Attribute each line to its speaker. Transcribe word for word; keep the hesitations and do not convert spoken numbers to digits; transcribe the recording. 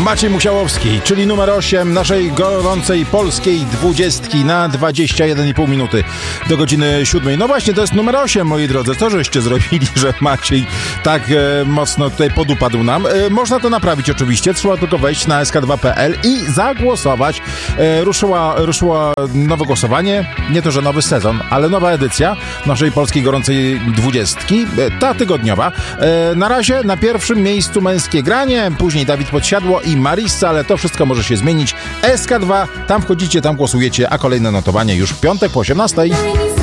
Speaker 1: Maciej Musiałowski, czyli numer osiem naszej gorącej polskiej dwudziestki na dwadzieścia jeden i pół minuty do godziny siódmej. No właśnie, to jest numer osiem, moi drodzy. Co żeście zrobili, że Maciej tak e, mocno tutaj podupadł nam? E, można to naprawić oczywiście. Trzeba tylko wejść na S K dwa kropka P L i zagłosować. E, ruszyła, ruszyło nowe głosowanie. Nie to, że nowy sezon, ale nowa edycja naszej polskiej gorącej dwudziestki. E, ta tygodniowa. E, na razie na pierwszym miejscu męskie granie, później Dawid Podsiadło i Marissa, ale to wszystko może się zmienić. S K dwa, tam wchodzicie, tam głosujecie, a kolejne notowanie już w piątek po osiemnastej.